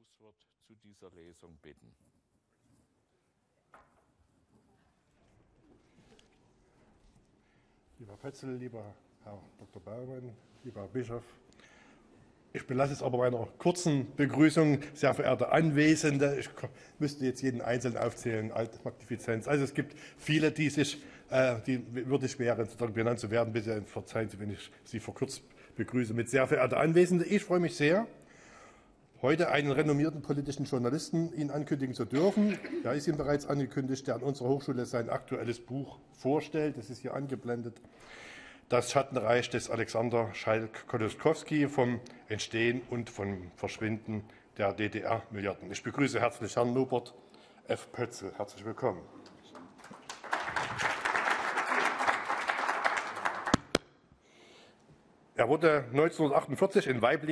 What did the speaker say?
Schlusswort zu dieser Lesung bitten. Lieber Pötzl, lieber Herr Dr. Baumann, lieber Herr Bischof, ich belasse es aber bei einer kurzen Begrüßung. Sehr verehrte Anwesende, ich müsste jetzt jeden Einzelnen aufzählen, Magnifizenz. Also es gibt viele, die würdig wären, benannt zu werden. Bitte verzeihen Sie, wenn ich Sie verkürzt begrüße mit sehr verehrte Anwesende. Ich freue mich sehr, heute einen renommierten politischen Journalisten Ihnen ankündigen zu dürfen. Er ist Ihnen bereits angekündigt, der an unserer Hochschule sein aktuelles Buch vorstellt. Das ist hier angeblendet. Das Schattenreich des Alexander Schalk-Kolischkowski vom Entstehen und vom Verschwinden der DDR-Milliarden. Ich begrüße herzlich Herrn Norbert F. Pötzl. Herzlich willkommen. Er wurde 1948 in Waiblingen